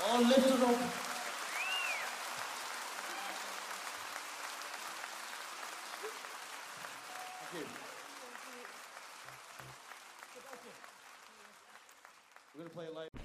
All lifted up. Okay. We're gonna play it live.